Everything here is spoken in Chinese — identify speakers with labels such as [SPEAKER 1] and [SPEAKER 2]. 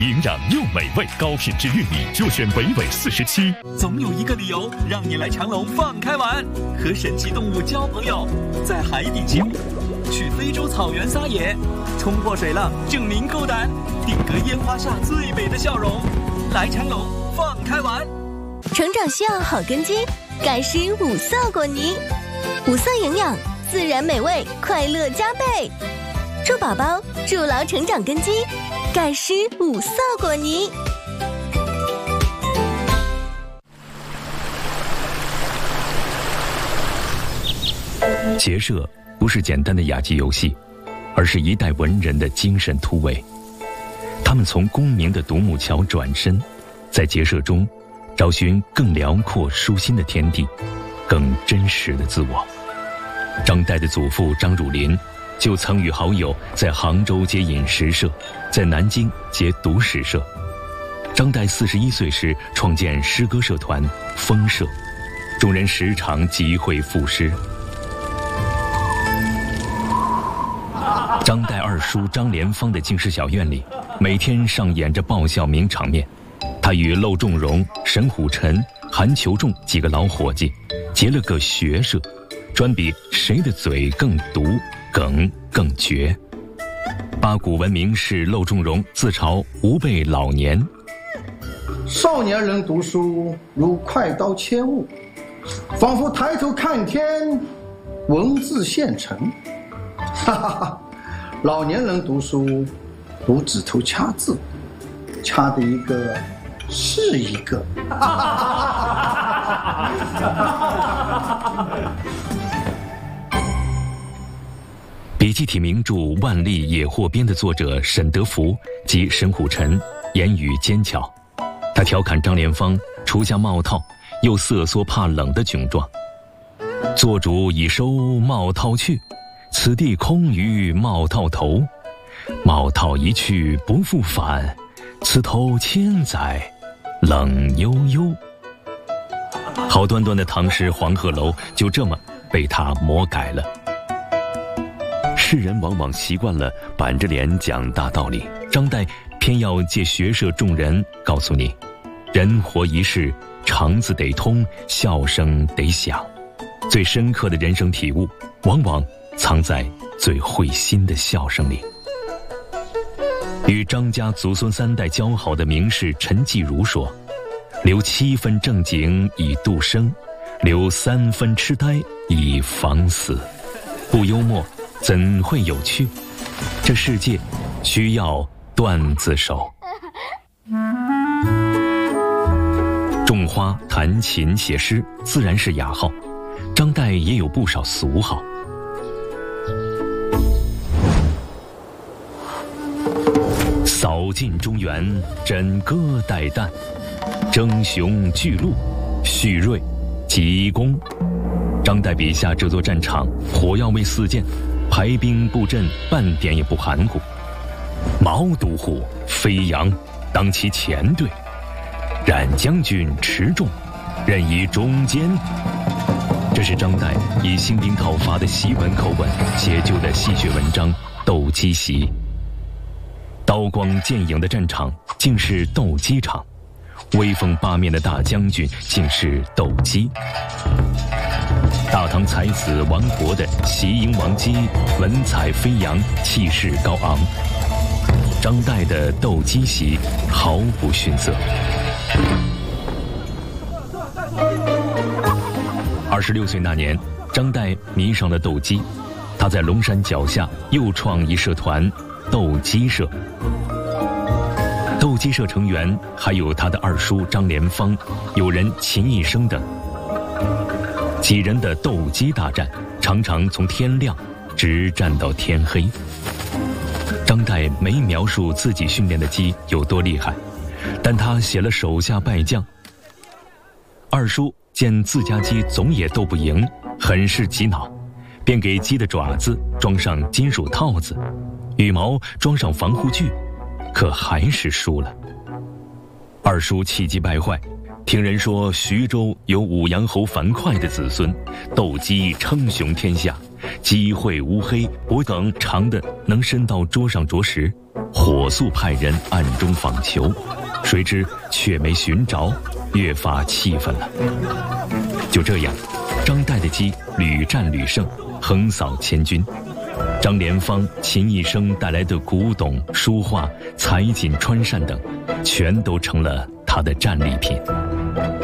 [SPEAKER 1] 营养又美味，高品质玉米就选伟伟47。
[SPEAKER 2] 总有一个理由让你来长隆放开玩，和神奇动物交朋友，在海底起舞，去非洲草原撒野，冲破水浪证明够胆，定格烟花下最美的笑容。来长隆放开玩。
[SPEAKER 3] 成长需要好根基，钙湿五色果泥，5色营养，自然美味，快乐加倍。祝宝宝筑牢成长根基，钙湿5色果泥。
[SPEAKER 4] 结社不是简单的雅集游戏，而是一代文人的精神突围。他们从功名的独木桥转身，在结社中找寻更辽阔舒心的天地，更真实的自我。张岱的祖父张汝霖就曾与好友在杭州结饮食社，在南京结读史社。张岱41岁时创建诗歌社团风社，众人时常集会赋诗。张岱二叔张莲芳的进士小院里，每天上演着爆笑名场面。他与窦仲荣、沈虎臣、韩求仲几个老伙计结了个学社，专比谁的嘴更毒，梗更绝。八股文名士窦仲荣自嘲吾辈老年，
[SPEAKER 5] 少年人读书如快刀切物，仿佛抬头看天，文字现成。哈哈哈，老年人读书如指头掐字，掐的一个是一个。
[SPEAKER 4] 笔记体名著《万历野获编》的作者沈德福及沈虎臣言语尖巧，他调侃张莲芳除下帽套又瑟缩怕冷的窘状。做主已收帽套去，此地空余帽套头，帽套一去不复返，此头千载冷悠悠。好端端的唐诗黄鹤楼就这么被他魔改了。世人往往习惯了板着脸讲大道理，张岱偏要借学社众人告诉你，人活一世，肠子得通，笑声得响。最深刻的人生体悟，往往藏在最会心的笑声里。与张家祖孙3代交好的名士陈继儒说，留7分正经以度生，留3分痴呆以防死。不幽默怎会有趣？这世界需要段子手。种花、弹琴、写诗自然是雅号，张岱也有不少俗号。扫尽中原，枕戈待旦，争雄巨鹿，蓄锐急攻。张岱笔下这座战场火药味四溅，排兵布阵半点也不含糊。毛都护、飞扬当其前队，冉将军持重，任以中间。这是张岱以兴兵讨伐的檄文口吻写就的戏谑文章《斗鸡檄》。刀光剑影的战场竟是斗鸡场，威风八面的大将军竟是斗鸡。大唐才子王勃的檄迎王姬，文采飞扬，气势高昂。张岱的斗鸡檄毫不逊色。26岁那年，张岱迷上了斗鸡，他在龙山脚下又创一社团斗鸡社。斗鸡社成员还有他的二叔张莲芳、友人秦一生等。几人的斗鸡大战常常从天亮直战到天黑。张岱没描述自己训练的鸡有多厉害，但他写了手下败将。二叔见自家鸡总也斗不赢，很是急恼，便给鸡的爪子装上金属套子，羽毛装上防护具，可还是输了。二叔气急败坏， 听人说徐州有武阳侯樊哙的子孙，斗鸡称雄天下，鸡会乌黑，脖梗长的能伸到桌上啄食，火速派人暗中访求，谁知却没寻着，越发气愤了。就这样，张岱的鸡屡战屡胜，横扫千军。张莲芳、秦一生带来的古董、书画、彩锦、川扇等，全都成了他的战利品。